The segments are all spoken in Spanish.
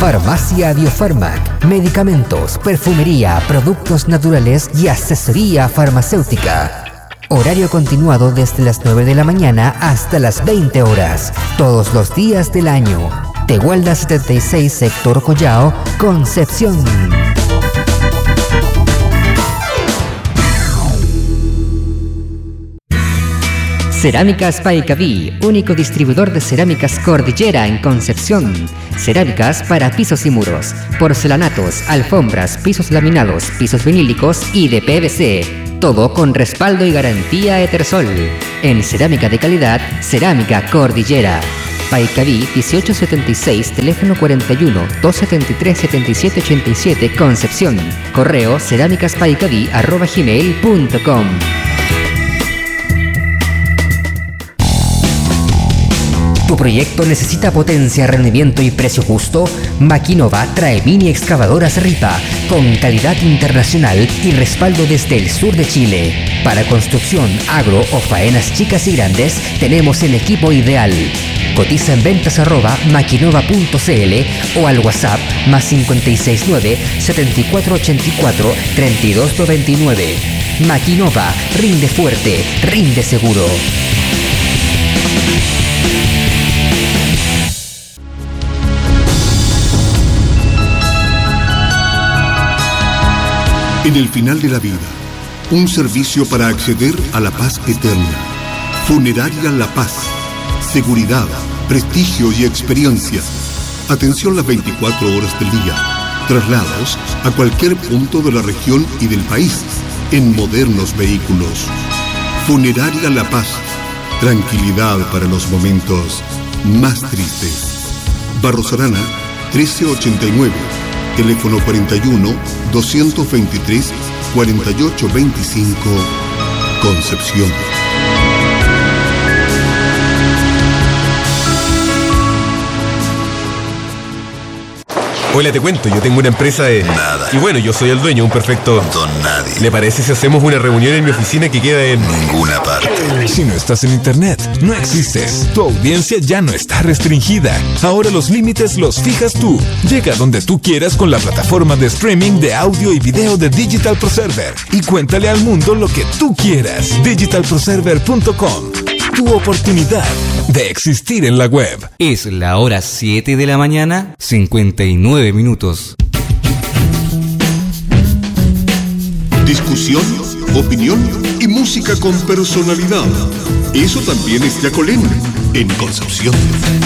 Farmacia Biofarmac, medicamentos, perfumería, productos naturales y asesoría farmacéutica. Horario continuado desde las 9 de la mañana hasta las 20 horas, todos los días del año. Tegualda 76, sector Collao, Concepción. Cerámicas Paicaví, único distribuidor de cerámicas Cordillera en Concepción. Cerámicas para pisos y muros, porcelanatos, alfombras, pisos laminados, pisos vinílicos y de PVC. Todo con respaldo y garantía Etersol. En cerámica de calidad, Cerámica Cordillera. Paicaví 1876, teléfono 41-273-7787, Concepción. Correo cerámicaspaicaví@gmail.com. ¿Tu proyecto necesita potencia, rendimiento y precio justo? Maquinova trae mini excavadoras Ripa con calidad internacional y respaldo desde el sur de Chile. Para construcción, agro o faenas chicas y grandes, tenemos el equipo ideal. Cotiza en ventas@maquinova.cl o al WhatsApp +569 7484 3299. Maquinova, rinde fuerte, rinde seguro. En el final de la vida, un servicio para acceder a la paz eterna. Funeraria La Paz. Seguridad, prestigio y experiencia. Atención las 24 horas del día. Traslados a cualquier punto de la región y del país en modernos vehículos. Funeraria La Paz. Tranquilidad para los momentos más tristes. Barros Arana, 1389. Teléfono 41-223-4825, Concepción. Hola, te cuento, yo tengo una empresa de... Nada. Y bueno, yo soy el dueño, un perfecto... Don nadie. ¿Le parece si hacemos una reunión en mi oficina que queda en... Ninguna parte. Si no estás en internet, no existes. Tu audiencia ya no está restringida. Ahora los límites los fijas tú. Llega donde tú quieras con la plataforma de streaming de audio y video de Digital Pro Server. Y cuéntale al mundo lo que tú quieras. digitalproserver.com. Tu oportunidad de existir en la web. Es la hora 7 de la mañana, 59 minutos. Discusión, opinión y música con personalidad. Eso también es Yacolén, en Concepción.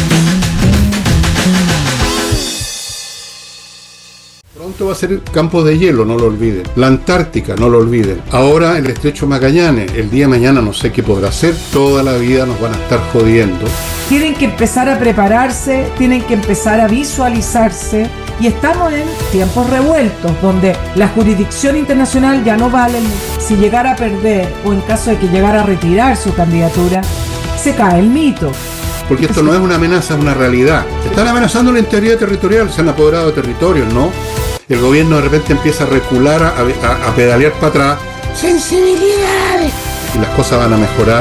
Pronto va a ser campos de hielo, no lo olviden. La Antártica, no lo olviden. Ahora el estrecho Magallanes, el día de mañana no sé qué podrá ser. Toda la vida nos van a estar jodiendo. Tienen que empezar a prepararse, tienen que empezar a visualizarse. Y estamos en tiempos revueltos, donde la jurisdicción internacional ya no vale. Si llegara a perder, o en caso de que llegara a retirar su candidatura, se cae el mito. Porque esto no es una amenaza, es una realidad. Están amenazando la integridad territorial, se han apoderado de territorios, ¿no? El gobierno de repente empieza a recular, a pedalear para atrás. ¡Sensibilidades! Y las cosas van a mejorar.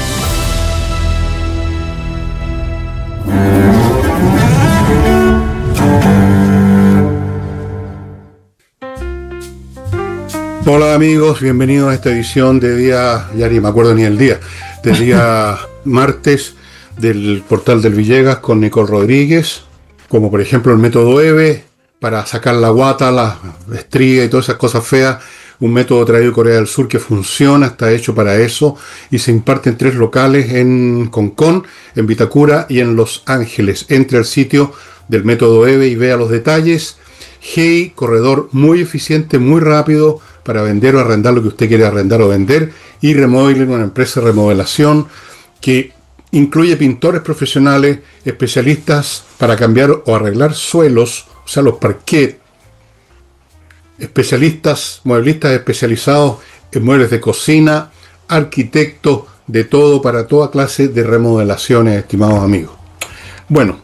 Hola amigos, bienvenidos a esta edición de día, ya ni me acuerdo ni el día, de día martes del Portal del Villegas con Nicole Rodríguez, como por ejemplo el método EVE para sacar la guata, la estría y todas esas cosas feas, un método traído de Corea del Sur que funciona, está hecho para eso y se imparte en 3 locales en Concón, en Vitacura y en Los Ángeles. Entre al sitio del método EVE y vea los detalles. GEI, corredor muy eficiente, muy rápido para vender o arrendar lo que usted quiere arrendar o vender, y Remodeling, una empresa de remodelación que incluye pintores profesionales, especialistas para cambiar o arreglar suelos, o sea, los parquet, especialistas, mueblistas especializados en muebles de cocina, arquitectos, de todo para toda clase de remodelaciones, estimados amigos. Bueno,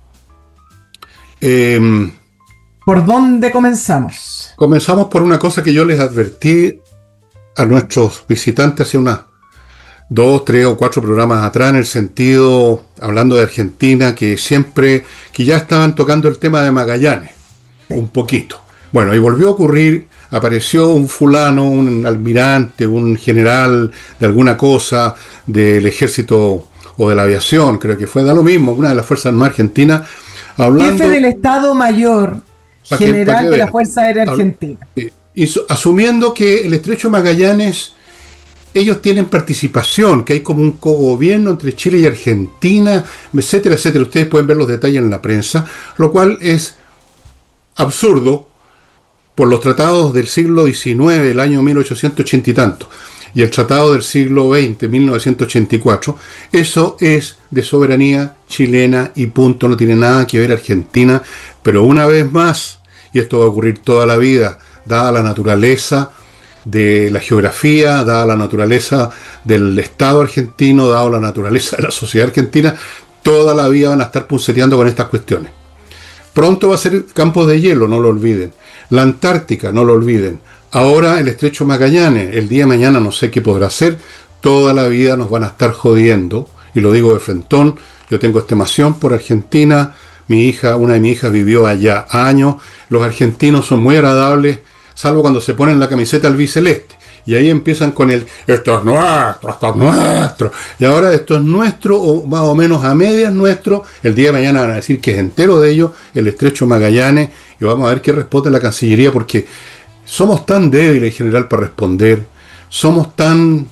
¿por dónde comenzamos? Comenzamos por una cosa que yo les advertí a nuestros visitantes hace 2, 3 o 4 programas atrás, en el sentido, hablando de Argentina, que ya estaban tocando el tema de Magallanes, un poquito. Bueno, y volvió a ocurrir, apareció un fulano, un almirante, un general de alguna cosa, del ejército o de la aviación, creo que fue, da lo mismo, una de las Fuerzas Armadas Argentinas, hablando... Jefe del Estado Mayor General de la Fuerza Aérea Argentina. Asumiendo que el Estrecho de Magallanes, ellos tienen participación, que hay como un cogobierno entre Chile y Argentina, etcétera, etcétera. Ustedes pueden ver los detalles en la prensa, lo cual es absurdo por los tratados del siglo XIX, del año 1880 y tanto, y el tratado del siglo XX, 1984. Eso es de soberanía chilena y punto, no tiene nada que ver Argentina, pero una vez más, y esto va a ocurrir toda la vida, dada la naturaleza de la geografía, dada la naturaleza del Estado argentino, dada la naturaleza de la sociedad argentina, toda la vida van a estar punceteando con estas cuestiones. Pronto va a ser campos de hielo, no lo olviden. La Antártica, no lo olviden. Ahora el Estrecho Magallanes, el día de mañana no sé qué podrá ser, toda la vida nos van a estar jodiendo, y lo digo de frentón. Yo tengo estimación por Argentina, una de mis hijas vivió allá años, los argentinos son muy agradables, salvo cuando se ponen la camiseta albiceleste, y ahí empiezan con esto es nuestro, y ahora esto es nuestro, o más o menos a medias nuestro. El día de mañana van a decir que es entero de ellos, el Estrecho Magallanes, y vamos a ver qué responde la Cancillería, porque somos tan débiles en general para responder, somos tan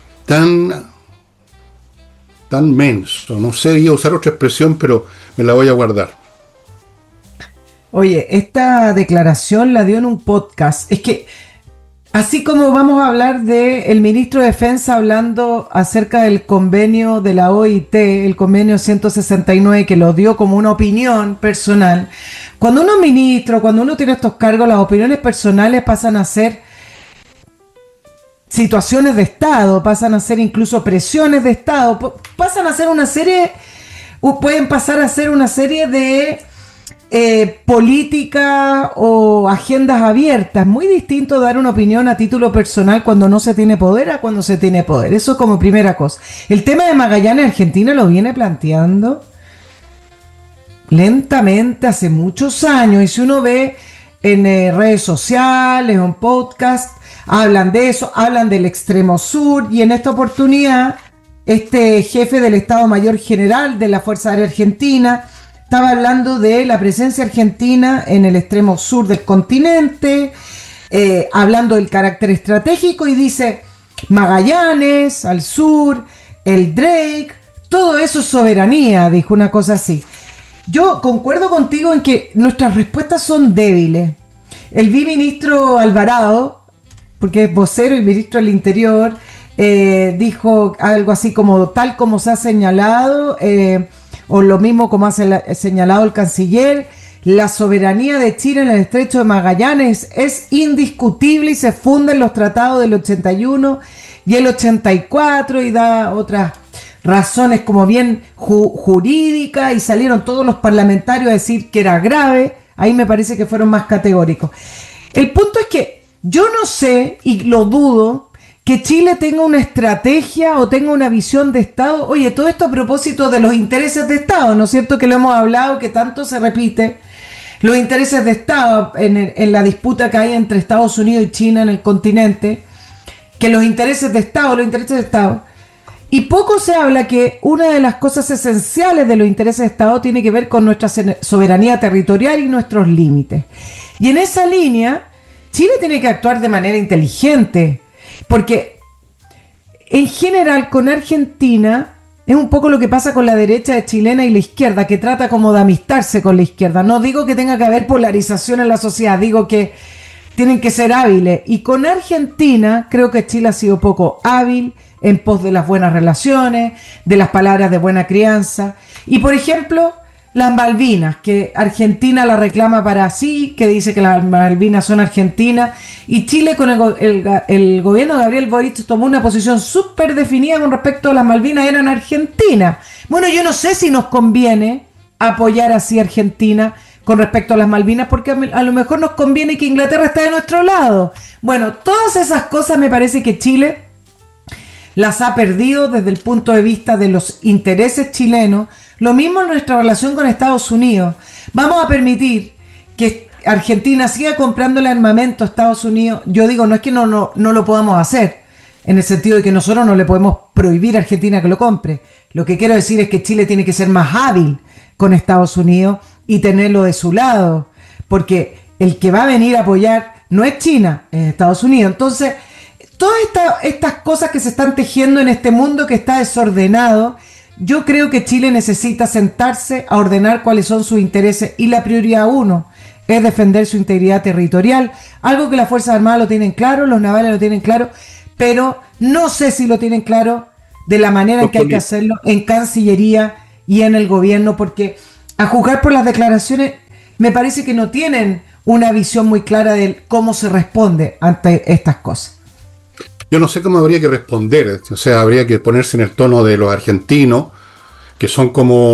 mensos, no sé, iba a usar otra expresión, pero me la voy a guardar. Oye, esta declaración la dio en un podcast. Es que, así como vamos a hablar del ministro de Defensa hablando acerca del convenio de la OIT, el convenio 169, que lo dio como una opinión personal, cuando uno es ministro, cuando uno tiene estos cargos, las opiniones personales pasan a ser situaciones de Estado, pasan a ser incluso presiones de Estado, pasan a ser una serie, pueden pasar a ser una serie de política o agendas abiertas. Muy distinto dar una opinión a título personal cuando no se tiene poder a cuando se tiene poder. Eso como primera cosa. El tema de Magallanes, Argentina, lo viene planteando lentamente hace muchos años, y si uno ve en redes sociales o en podcast, hablan de eso, hablan del extremo sur, y en esta oportunidad este jefe del Estado Mayor General de la Fuerza Aérea Argentina estaba hablando de la presencia argentina en el extremo sur del continente, hablando del carácter estratégico, y dice Magallanes al sur, el Drake, todo eso es soberanía, dijo una cosa así. Yo concuerdo contigo en que nuestras respuestas son débiles. El viceministro Alvarado, porque es vocero y ministro del Interior, dijo algo así como tal como se ha señalado, o lo mismo como ha señalado el canciller, la soberanía de Chile en el Estrecho de Magallanes es indiscutible y se funda en los tratados del 81 y el 84, y da otras razones como bien jurídicas, y salieron todos los parlamentarios a decir que era grave. Ahí me parece que fueron más categóricos. El punto es que yo no sé, y lo dudo, que Chile tenga una estrategia o tenga una visión de Estado. Oye, todo esto a propósito de los intereses de Estado, ¿no es cierto? Que lo hemos hablado, que tanto se repite. Los intereses de Estado en la disputa que hay entre Estados Unidos y China en el continente, que los intereses de Estado. Y poco se habla que una de las cosas esenciales de los intereses de Estado tiene que ver con nuestra soberanía territorial y nuestros límites. Y en esa línea, Chile tiene que actuar de manera inteligente, porque en general con Argentina es un poco lo que pasa con la derecha chilena y la izquierda, que trata como de amistarse con la izquierda. No digo que tenga que haber polarización en la sociedad, digo que tienen que ser hábiles. Y con Argentina creo que Chile ha sido poco hábil en pos de las buenas relaciones, de las palabras de buena crianza. Y por ejemplo, las Malvinas, que Argentina la reclama para sí, que dice que las Malvinas son argentinas, y Chile con el gobierno de Gabriel Boric tomó una posición súper definida con respecto a las Malvinas, eran argentinas. Bueno, yo no sé si nos conviene apoyar así a Argentina con respecto a las Malvinas, porque a lo mejor nos conviene que Inglaterra esté de nuestro lado. Bueno, todas esas cosas me parece que Chile las ha perdido desde el punto de vista de los intereses chilenos. Lo mismo en nuestra relación con Estados Unidos. Vamos a permitir que Argentina siga comprándole armamento a Estados Unidos. Yo digo, no es que no lo podamos hacer, en el sentido de que nosotros no le podemos prohibir a Argentina que lo compre. Lo que quiero decir es que Chile tiene que ser más hábil con Estados Unidos y tenerlo de su lado, porque el que va a venir a apoyar no es China, es Estados Unidos. Entonces, todas estas cosas que se están tejiendo en este mundo que está desordenado, yo creo que Chile necesita sentarse a ordenar cuáles son sus intereses, y la prioridad 1 es defender su integridad territorial, algo que las Fuerzas Armadas lo tienen claro, los navales lo tienen claro, pero no sé si lo tienen claro de la manera en que hay que hacerlo en Cancillería y en el gobierno, porque a juzgar por las declaraciones me parece que no tienen una visión muy clara de cómo se responde ante estas cosas. Yo no sé cómo habría que responder, o sea, habría que ponerse en el tono de los argentinos, que son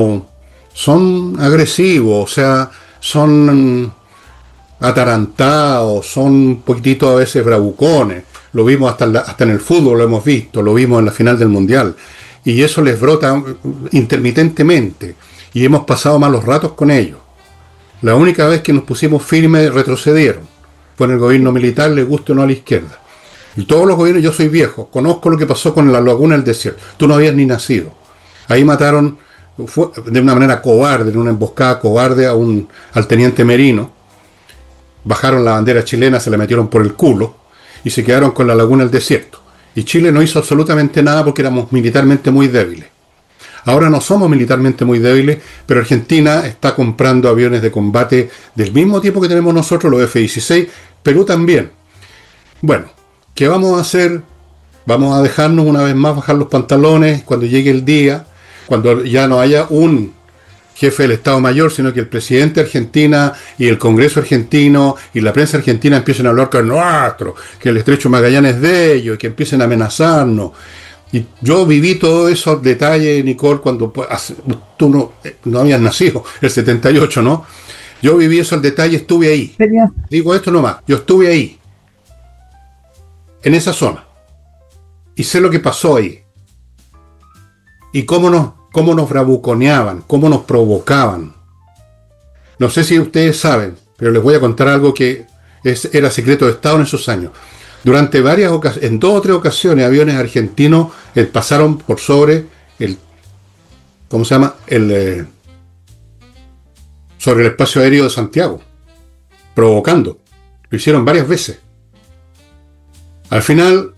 agresivos, o sea, son atarantados, son un poquitito a veces bravucones. Lo vimos hasta en el fútbol, lo hemos visto, lo vimos en la final del Mundial. Y eso les brota intermitentemente. Y hemos pasado malos ratos con ellos. La única vez que nos pusimos firmes retrocedieron. Fue en el gobierno militar, le guste o no a la izquierda. Y todos los gobiernos, yo soy viejo, conozco lo que pasó con la Laguna del Desierto. Tú no habías ni nacido. Ahí mataron de una manera cobarde, en una emboscada cobarde al teniente Merino. Bajaron la bandera chilena, se la metieron por el culo y se quedaron con la Laguna del Desierto. Y Chile no hizo absolutamente nada porque éramos militarmente muy débiles. Ahora no somos militarmente muy débiles, pero Argentina está comprando aviones de combate del mismo tipo que tenemos nosotros, los F-16, Perú también. Bueno, ¿qué vamos a hacer? Vamos a dejarnos una vez más bajar los pantalones cuando llegue el día, cuando ya no haya un jefe del Estado Mayor, sino que el presidente de Argentina y el Congreso argentino y la prensa argentina empiecen a hablar con nuestro, que el Estrecho Magallanes es de ellos, y que empiecen a amenazarnos. Y yo viví todos esos detalles, Nicole, cuando tú no habías nacido, el 78, ¿no? Yo viví esos detalles, estuve ahí. Digo esto nomás, yo estuve ahí, en esa zona, y sé lo que pasó ahí. Y cómo nos bravuconeaban, cómo nos provocaban. No sé si ustedes saben, pero les voy a contar algo que era secreto de Estado en esos años. Durante varias ocasiones, en 2 o 3 ocasiones, aviones argentinos pasaron por sobre sobre el espacio aéreo de Santiago, provocando. Lo hicieron varias veces. Al final,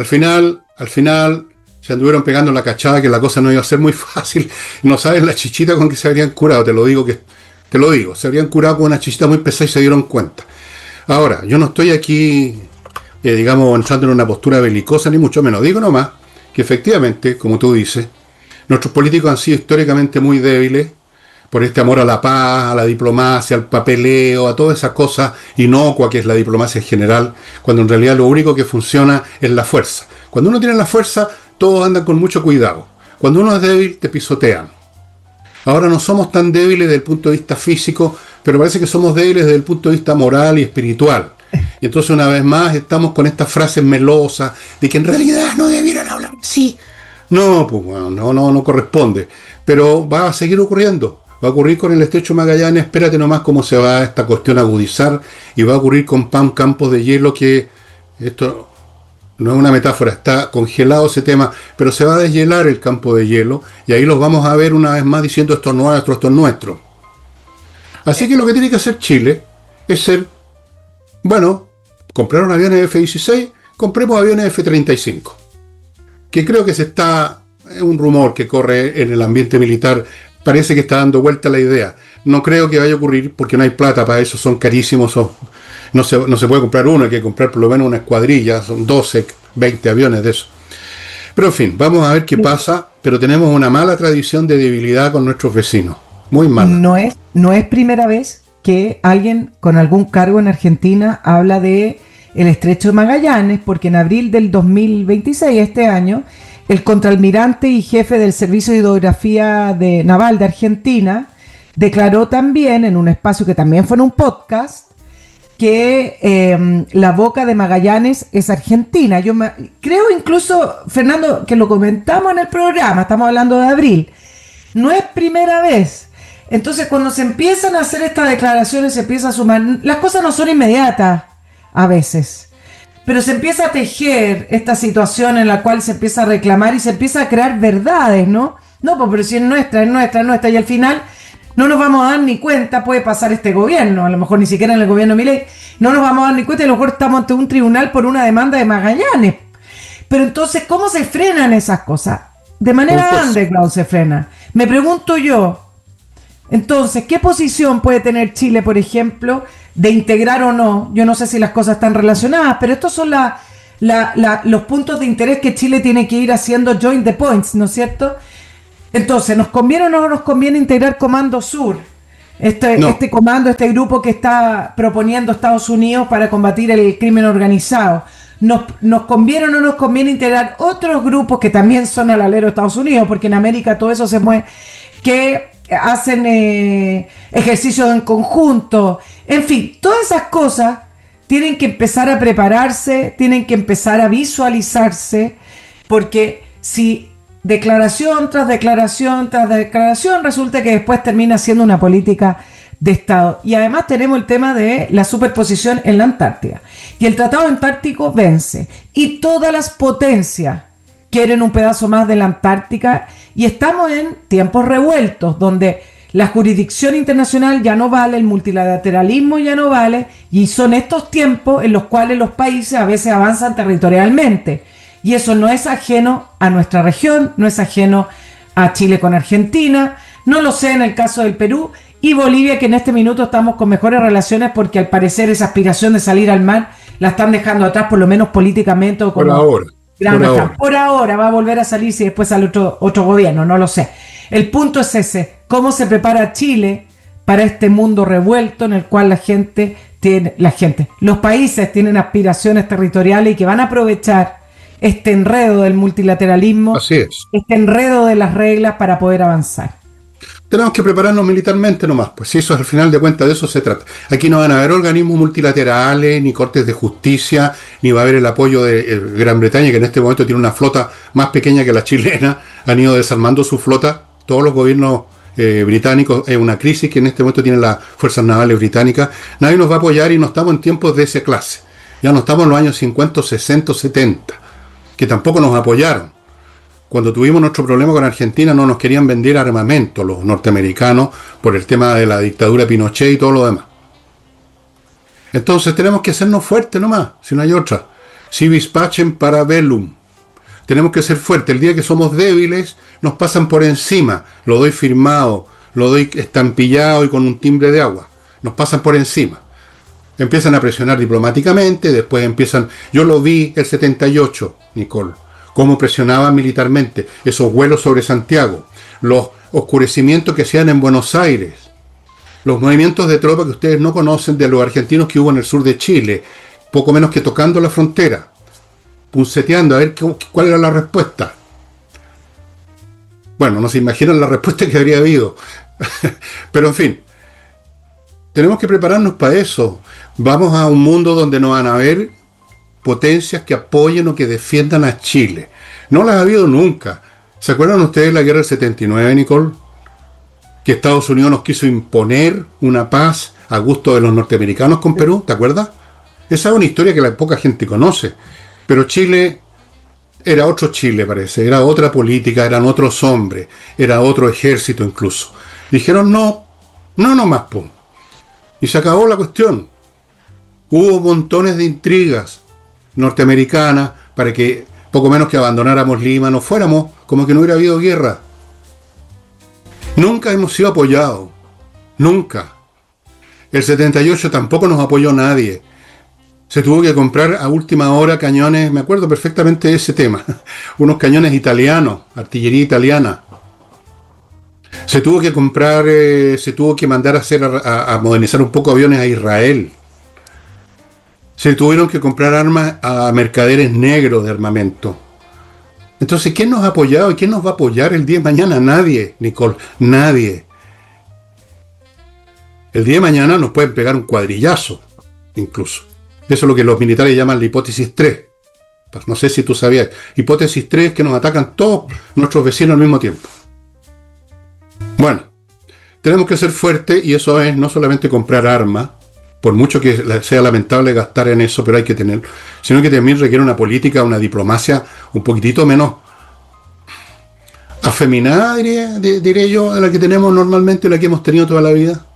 se anduvieron pegando la cachada que la cosa no iba a ser muy fácil. No saben la chichita con que se habrían curado, te lo digo, se habrían curado con una chichita muy pesada y se dieron cuenta. Ahora, yo no estoy aquí, entrando en una postura belicosa, ni mucho menos. Digo nomás que efectivamente, como tú dices, nuestros políticos han sido históricamente muy débiles por este amor a la paz, a la diplomacia, al papeleo, a todas esas cosas inocuas que es la diplomacia en general, cuando en realidad lo único que funciona es la fuerza. Cuando uno tiene la fuerza, todos andan con mucho cuidado. Cuando uno es débil, te pisotean. Ahora no somos tan débiles desde el punto de vista físico, pero parece que somos débiles desde el punto de vista moral y espiritual. Y entonces una vez más estamos con estas frases melosas de que en realidad no debieran hablar así. No, pues bueno, no corresponde. Pero va a seguir ocurriendo. Va a ocurrir con el Estrecho Magallanes. Espérate nomás cómo se va esta cuestión a agudizar. Y va a ocurrir con campos de hielo, que esto no es una metáfora, está congelado ese tema, pero se va a deshielar el campo de hielo. Y ahí los vamos a ver una vez más diciendo esto es nuestro, esto es nuestro. Así que lo que tiene que hacer Chile es compraron aviones F-16, compremos aviones F-35. Que creo que es un rumor que corre en el ambiente militar, parece que está dando vuelta la idea. No creo que vaya a ocurrir porque no hay plata para eso, son carísimos, no se puede comprar uno, hay que comprar por lo menos una escuadrilla, son 12, 20 aviones de eso. Pero en fin, vamos a ver qué pasa, pero tenemos una mala tradición de debilidad con nuestros vecinos, muy mala. No es primera vez que alguien con algún cargo en Argentina habla de el Estrecho de Magallanes, porque en abril del 2026, este año, el contraalmirante y jefe del Servicio de Hidrografía Naval de Argentina declaró también en un espacio que también fue en un podcast que la boca de Magallanes es Argentina. Creo incluso, Fernando, que lo comentamos en el programa, estamos hablando de abril, no es primera vez. Entonces, cuando se empiezan a hacer estas declaraciones, se empieza a sumar, las cosas no son inmediatas a veces, pero se empieza a tejer esta situación en la cual se empieza a reclamar y se empieza a crear verdades, ¿no? No, pues, pero si es nuestra, y al final no nos vamos a dar ni cuenta, puede pasar este gobierno, a lo mejor ni siquiera en el gobierno Milei, no nos vamos a dar ni cuenta y a lo mejor estamos ante un tribunal por una demanda de Magallanes. Pero entonces, ¿cómo se frenan esas cosas? De manera underground se frena. Me pregunto yo, entonces, ¿qué posición puede tener Chile, por ejemplo, de integrar o no? Yo no sé si las cosas están relacionadas, pero estos son los puntos de interés que Chile tiene que ir haciendo join the points, ¿no es cierto? Entonces, ¿nos conviene o no nos conviene integrar Comando Sur? Este comando, este grupo que está proponiendo Estados Unidos para combatir el crimen organizado. ¿Nos conviene o no nos conviene integrar otros grupos que también son al alero de Estados Unidos? Porque en América todo eso se mueve, que hacen ejercicios en conjunto. En fin, todas esas cosas tienen que empezar a prepararse, tienen que empezar a visualizarse, porque si declaración tras declaración tras declaración, resulta que después termina siendo una política de Estado. Y además tenemos el tema de la superposición en la Antártida. Y el Tratado Antártico vence. Y todas las potencias quieren un pedazo más de la Antártica. Y estamos en tiempos revueltos, donde la jurisdicción internacional ya no vale, el multilateralismo ya no vale. Y son estos tiempos en los cuales los países a veces avanzan territorialmente. Y eso no es ajeno a nuestra región, no es ajeno a Chile con Argentina, no lo sé en el caso del Perú y Bolivia, que en este minuto estamos con mejores relaciones porque al parecer esa aspiración de salir al mar la están dejando atrás, por lo menos políticamente. O como por ahora va a volver a salir si después sale otro gobierno, no lo sé. El punto es ese, cómo se prepara Chile para este mundo revuelto en el cual los países tienen aspiraciones territoriales y que van a aprovechar este enredo del multilateralismo, así es, este enredo de las reglas para poder avanzar. Tenemos que prepararnos militarmente nomás, pues si eso al final de cuentas de eso se trata. Aquí no van a haber organismos multilaterales, ni cortes de justicia, ni va a haber el apoyo de Gran Bretaña, que en este momento tiene una flota más pequeña que la chilena, han ido desarmando su flota, todos los gobiernos británicos, es una crisis que en este momento tienen las fuerzas navales británicas, nadie nos va a apoyar y no estamos en tiempos de esa clase, ya no estamos en los años 50, 60, 70, que tampoco nos apoyaron. Cuando tuvimos nuestro problema con Argentina no nos querían vender armamento los norteamericanos por el tema de la dictadura de Pinochet y todo lo demás. Entonces tenemos que hacernos fuertes nomás, si no hay otra. Si vis pacem para bellum. Tenemos que ser fuertes. El día que somos débiles nos pasan por encima. Lo doy firmado, lo doy estampillado y con un timbre de agua. Nos pasan por encima. Empiezan a presionar diplomáticamente, después empiezan... Yo lo vi el 78, Nicole, cómo presionaban militarmente esos vuelos sobre Santiago, los oscurecimientos que hacían en Buenos Aires, los movimientos de tropa que ustedes no conocen de los argentinos que hubo en el sur de Chile, poco menos que tocando la frontera, punceteando a ver cuál era la respuesta. Bueno, no se imaginan la respuesta que habría habido. Pero en fin, tenemos que prepararnos para eso. Vamos a un mundo donde no van a haber potencias que apoyen o que defiendan a Chile. No las ha habido nunca. ¿Se acuerdan ustedes de la guerra del 79, Nicole? Que Estados Unidos nos quiso imponer una paz a gusto de los norteamericanos con Perú, ¿te acuerdas? Esa es una historia que la poca gente conoce. Pero Chile era otro Chile, parece. Era otra política, eran otros hombres, era otro ejército incluso. Dijeron no más, pum. Y se acabó la cuestión. Hubo montones de intrigas norteamericanas para que poco menos que abandonáramos Lima, nos fuéramos como que no hubiera habido guerra. Nunca hemos sido apoyados, nunca. El 78 tampoco nos apoyó nadie. Se tuvo que comprar a última hora cañones, me acuerdo perfectamente de ese tema, unos cañones italianos, artillería italiana. Se tuvo que comprar, se tuvo que mandar a modernizar un poco aviones a Israel. Se tuvieron que comprar armas a mercaderes negros de armamento. Entonces, ¿quién nos ha apoyado y quién nos va a apoyar el día de mañana? Nadie, Nicole, nadie. El día de mañana nos pueden pegar un cuadrillazo. incluso. Eso es lo que los militares llaman la hipótesis 3. Pues no sé si tú sabías. Hipótesis 3 es que nos atacan todos nuestros vecinos al mismo tiempo. Bueno, tenemos que ser fuertes y eso es no solamente comprar armas, por mucho que sea lamentable gastar en eso, pero hay que tener, sino que también requiere una política, una diplomacia un poquitito menos afeminada, diré yo, de la que tenemos normalmente, la que hemos tenido toda la vida.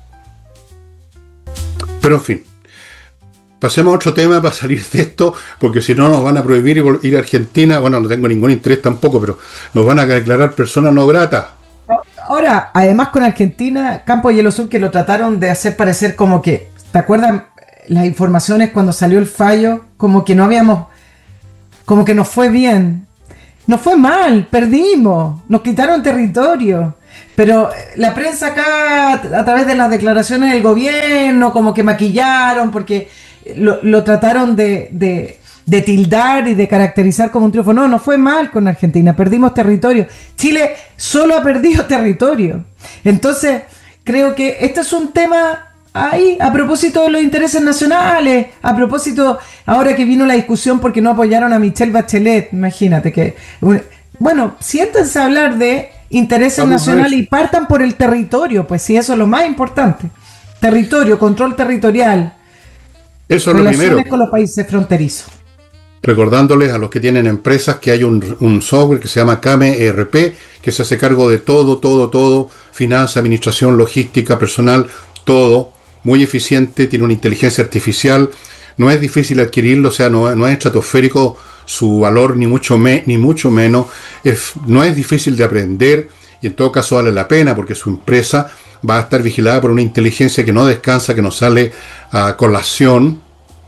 Pero en fin, pasemos a otro tema para salir de esto, porque si no nos van a prohibir ir a Argentina. Bueno, no tengo ningún interés tampoco, pero nos van a declarar personas no gratas. Ahora, además con Argentina, Campo Hielo Sur, que lo trataron de hacer parecer como que, ¿te acuerdas las informaciones cuando salió el fallo? Como que no habíamos, como que nos fue bien. Nos fue mal, perdimos, nos quitaron territorio. Pero la prensa acá, a través de las declaraciones del gobierno, como que maquillaron, porque lo trataron de tildar y de caracterizar como un triunfo. No, no fue mal con Argentina, perdimos territorio. Chile solo ha perdido territorio. Entonces, creo que este es un tema ahí, a propósito de los intereses nacionales, a propósito, ahora que vino la discusión porque no apoyaron a Michelle Bachelet, imagínate que... Bueno, siéntense a hablar de intereses nacionales y partan por el territorio, pues sí, eso es lo más importante. Territorio, control territorial. Eso es lo primero. Relaciones con los países fronterizos. Recordándoles a los que tienen empresas que hay un software que se llama Kame ERP, que se hace cargo de todo, finanza, administración, logística, personal, todo, muy eficiente, tiene una inteligencia artificial, no es difícil adquirirlo, o sea, no es estratosférico su valor, ni mucho menos, no es difícil de aprender, y en todo caso vale la pena, porque su empresa va a estar vigilada por una inteligencia que no descansa, que no sale a colación,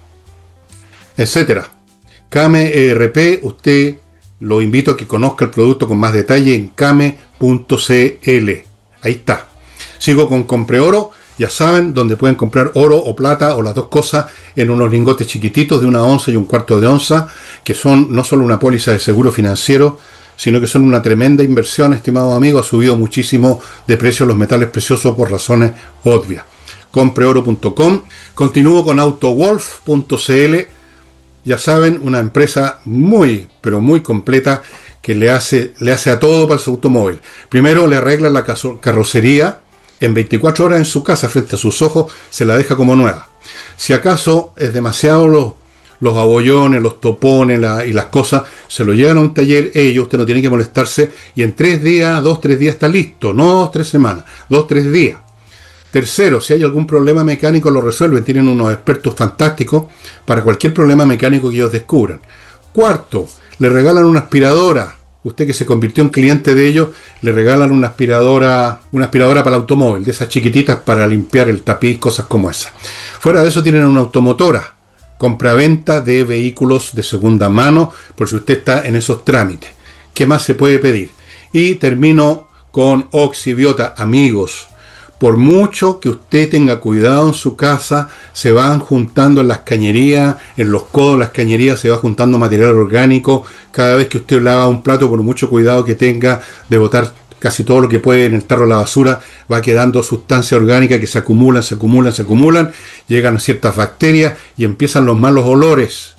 etcétera. Kame ERP, usted lo invito a que conozca el producto con más detalle en kame.cl. Ahí está. Sigo con Compre Oro, ya saben, donde pueden comprar oro o plata o las dos cosas en unos lingotes chiquititos de 1 onza y 1/4 de onza, que son no solo una póliza de seguro financiero, sino que son una tremenda inversión, estimados amigos. Ha subido muchísimo de precio los metales preciosos por razones obvias. Compreoro.com. Continúo con autowolf.cl. Ya saben, una empresa muy, pero muy completa que le hace a todo para su automóvil. Primero le arregla la carrocería en 24 horas en su casa, frente a sus ojos, se la deja como nueva. Si acaso es demasiado los abollones, los topones y las cosas, se lo llevan a un taller ellos, usted no tiene que molestarse, y en 3 días, 2-3 días está listo, no 3 semanas, 2-3 días. Tercero, si hay algún problema mecánico lo resuelven, tienen unos expertos fantásticos para cualquier problema mecánico que ellos descubran. Cuarto, le regalan una aspiradora. Usted que se convirtió en cliente de ellos, le regalan una aspiradora para el automóvil, de esas chiquititas para limpiar el tapiz, cosas como esas. Fuera de eso tienen una automotora, compra-venta de vehículos de segunda mano, por si usted está en esos trámites. ¿Qué más se puede pedir? Y termino con Oxibiota, amigos. Por mucho que usted tenga cuidado en su casa, se van juntando en las cañerías, en los codos de las cañerías se va juntando material orgánico. Cada vez que usted lava un plato, por mucho cuidado que tenga de botar casi todo lo que puede en el tarro de la basura, va quedando sustancia orgánica que se acumulan, llegan a ciertas bacterias y empiezan los malos olores.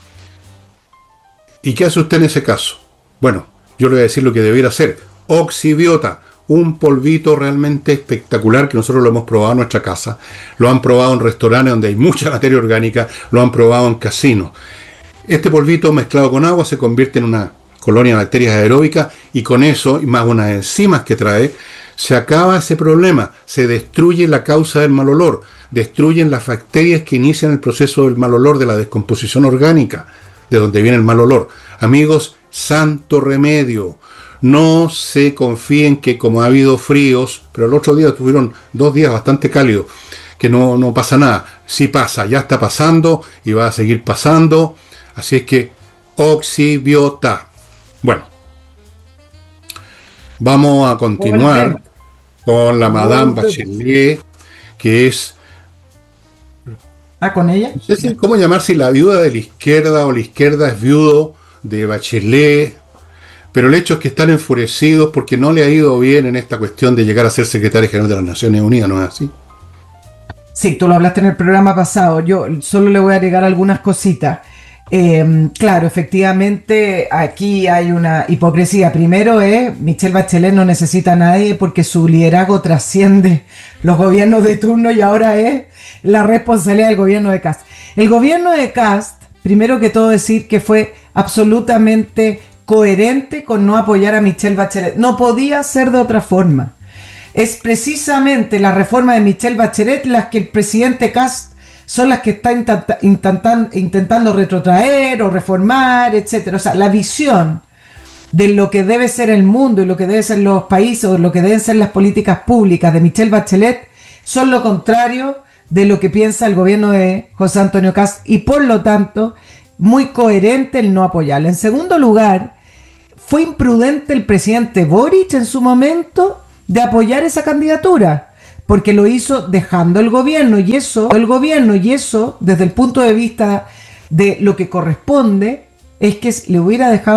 ¿Y qué hace usted en ese caso? Bueno, yo le voy a decir lo que debiera hacer. Oxibiota. Un polvito realmente espectacular que nosotros lo hemos probado en nuestra casa. Lo han probado en restaurantes donde hay mucha materia orgánica, lo han probado en casinos. Este polvito mezclado con agua se convierte en una colonia de bacterias aeróbicas y con eso, y más unas enzimas que trae, se acaba ese problema. Se destruye la causa del mal olor, destruyen las bacterias que inician el proceso del mal olor, de la descomposición orgánica, de donde viene el mal olor. Amigos, santo remedio. No se confíen que como ha habido fríos, pero el otro día tuvieron 2 días bastante cálidos, que no pasa nada. Sí pasa, ya está pasando y va a seguir pasando. Así es que Oxibiota. Bueno, vamos a continuar con la Madame Bachelet, que es... ¿Con ella? No sé cómo llamar, si la viuda de la izquierda o la izquierda es viudo de Bachelet. Pero el hecho es que están enfurecidos porque no le ha ido bien en esta cuestión de llegar a ser secretario general de las Naciones Unidas, ¿no es así? Sí, tú lo hablaste en el programa pasado. Yo solo le voy a agregar algunas cositas. Claro, efectivamente, aquí hay una hipocresía. Primero Michelle Bachelet no necesita a nadie porque su liderazgo trasciende los gobiernos de turno y ahora es la responsabilidad del gobierno de Kast. El gobierno de Kast, primero que todo decir que fue absolutamente coherente con no apoyar a Michelle Bachelet. No podía ser de otra forma. Es precisamente la reforma de Michelle Bachelet las que el presidente Kast son las que está intentando retrotraer o reformar, etcétera. O sea, la visión de lo que debe ser el mundo y lo que deben ser los países o lo que deben ser las políticas públicas de Michelle Bachelet son lo contrario de lo que piensa el gobierno de José Antonio Kast y por lo tanto muy coherente el no apoyarla. En segundo lugar, fue imprudente el presidente Boric en su momento de apoyar esa candidatura, porque lo hizo dejando el gobierno y eso desde el punto de vista de lo que corresponde es que le hubiera dejado